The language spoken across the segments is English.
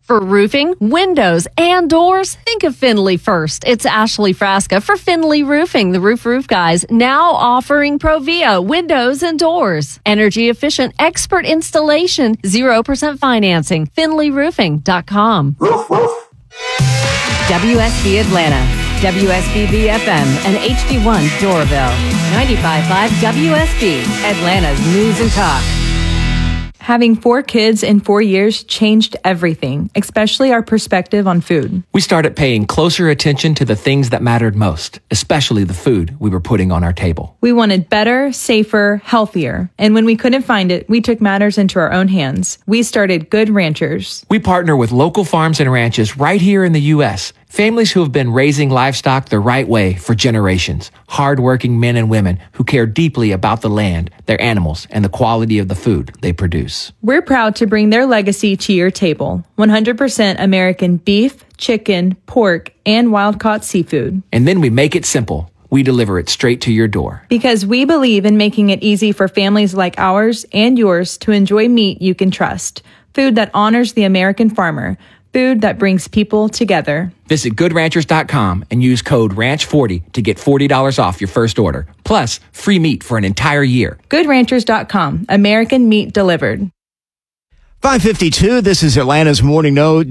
For roofing, windows, and doors, think of Finley first. It's Ashley Frasca for Finley Roofing, the roof guys, now offering Provia windows and doors. Energy efficient, expert installation, 0% financing. FinleyRoofing.com. WSB Atlanta, WSB FM, and HD1 Doraville. 95.5 WSB, Atlanta's News and Talk. Having 4 kids in 4 years changed everything, especially our perspective on food. We started paying closer attention to the things that mattered most, especially the food we were putting on our table. We wanted better, safer, healthier. And when we couldn't find it, we took matters into our own hands. We started Good Ranchers. We partner with local farms and ranches right here in the U.S., families who have been raising livestock the right way for generations. Hardworking men and women who care deeply about the land, their animals, and the quality of the food they produce. We're proud to bring their legacy to your table. 100% American beef, chicken, pork, and wild-caught seafood. And then we make it simple. We deliver it straight to your door. Because we believe in making it easy for families like ours and yours to enjoy meat you can trust. Food that honors the American farmer. Food that brings people together. Visit GoodRanchers.com and use code RANCH40 to get $40 off your first order. Plus, free meat for an entire year. GoodRanchers.com. American meat delivered. 5:52, this is Atlanta's Morning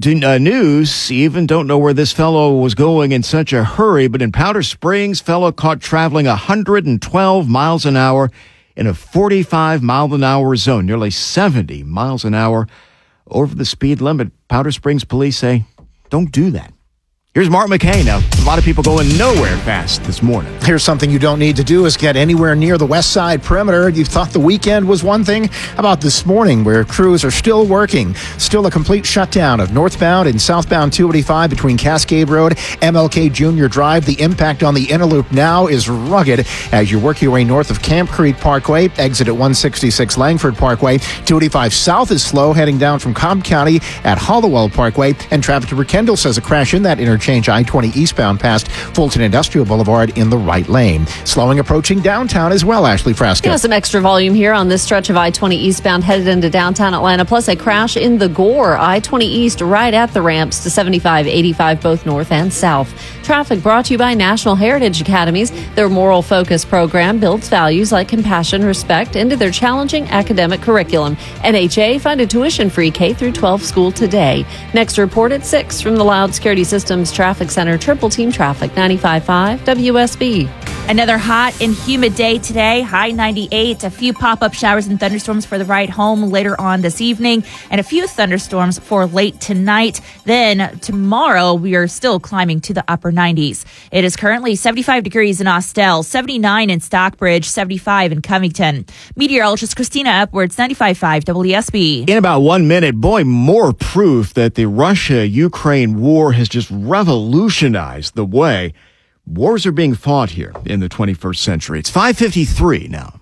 News. Even don't know where this fellow was going in such a hurry, but in Powder Springs, fellow caught traveling 112 miles an hour in a 45-mile-an-hour zone, nearly 70 miles an hour over the speed limit. Powder Springs police say, don't do that. Here's Mark McKay. Now, a lot of people going nowhere fast this morning. Here's something you don't need to do is get anywhere near the west side perimeter. You thought the weekend was one thing. How about this morning where crews are still working? Still a complete shutdown of northbound and southbound 285 between Cascade Road, MLK Jr. Drive. The impact on the inner loop now is rugged as you work your way north of Camp Creek Parkway, exit at 166 Langford Parkway. 285 south is slow heading down from Cobb County at Hollowell Parkway. And traffic to Kendall says a crash in that interchange. I-20 eastbound past Fulton Industrial Boulevard in the right lane. Slowing approaching downtown as well, Ashley Frasca. Some extra volume here on this stretch of I-20 eastbound headed into downtown Atlanta, plus a crash in the Gore. I-20 east right at the ramps to 75, 85, both north and south. Traffic brought to you by National Heritage Academies. Their moral focus program builds values like compassion, respect into their challenging academic curriculum. NHA funded tuition-free K-12 school today. Next report at 6 from the Loud Security Systems Traffic Center. Triple Team Traffic, 95.5 WSB. Another hot and humid day today, high 98. A few pop-up showers and thunderstorms for the ride home later on this evening, and a few thunderstorms for late tonight. Then tomorrow, we are still climbing to the upper 90s. It is currently 75 degrees in Austell, 79 in Stockbridge, 75 in Covington. Meteorologist Christina Upwards, 95.5 WSB. In about 1 minute, boy, more proof that the Russia-Ukraine war has just revolutionized the way wars are being fought here in the 21st century. It's 5:53 now.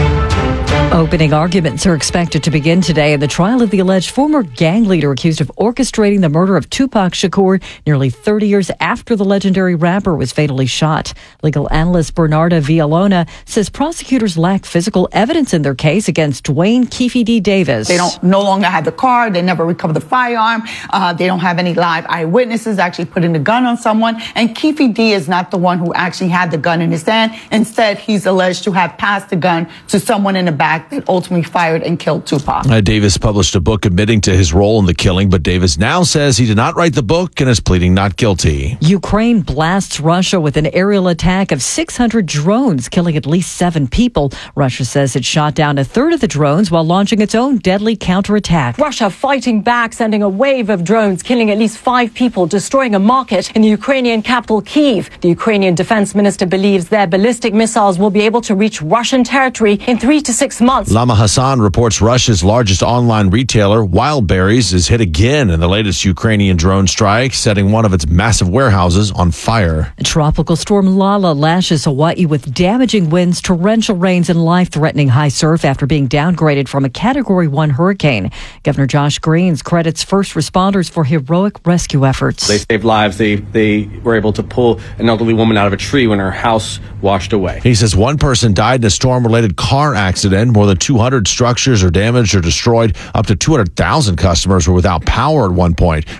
Opening arguments are expected to begin today in the trial of the alleged former gang leader accused of orchestrating the murder of Tupac Shakur nearly 30 years after the legendary rapper was fatally shot. Legal analyst Bernarda Villalona says prosecutors lack physical evidence in their case against Dwayne Keefe D. Davis. They don't no longer have the car. They never recovered the firearm. They don't have any live eyewitnesses actually putting the gun on someone. And Keefe D. is not the one who actually had the gun in his hand. Instead, he's alleged to have passed the gun to someone in the back that ultimately fired and killed Tupac. Davis published a book admitting to his role in the killing, but Davis now says he did not write the book and is pleading not guilty. Ukraine blasts Russia with an aerial attack of 600 drones, killing at least 7 people. Russia says it shot down a third of the drones while launching its own deadly counterattack. Russia fighting back, sending a wave of drones, killing at least 5 people, destroying a market in the Ukrainian capital, Kyiv. The Ukrainian defense minister believes their ballistic missiles will be able to reach Russian territory in 3 to 6 months. Lama Hassan reports Russia's largest online retailer, Wildberries, is hit again in the latest Ukrainian drone strike, setting one of its massive warehouses on fire. Tropical storm Lala lashes Hawaii with damaging winds, torrential rains, and life-threatening high surf after being downgraded from a Category 1 hurricane. Governor Josh Green credits first responders for heroic rescue efforts. They saved lives. They were able to pull an elderly woman out of a tree when her house washed away. He says one person died in a storm-related car accident. More than 200 structures are damaged or destroyed. Up to 200,000 customers were without power at one point.